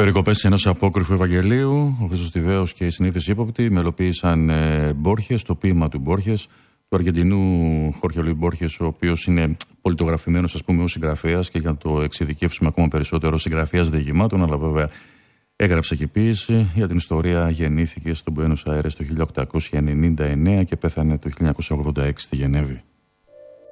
Περικοπές ενός απόκριφου Ευαγγελίου, ο Χρήστος Τιβαίος και οι συνήθεις ύποπτοι μελοποίησαν Μπόρχες, το ποίημα του Μπόρχες, του Αργεντινού Χόρχε Λουί Μπόρχες, ο οποίος είναι πολιτογραφημένος, ας πούμε, ως συγγραφέας και για να το εξειδικεύσουμε ακόμα περισσότερο, συγγραφέας διηγημάτων, αλλά βέβαια έγραψε και ποίηση. Για την ιστορία γεννήθηκε στον Μπουένος Αέρες το 1899 και πέθανε το 1986 στη Γενέβη.